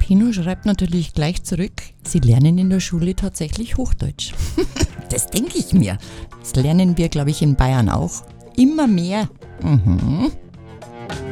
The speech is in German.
Tino schreibt natürlich gleich zurück, sie lernen in der Schule tatsächlich Hochdeutsch. Das denke ich mir. Das lernen wir, glaube ich, in Bayern auch. Immer mehr. Mhm.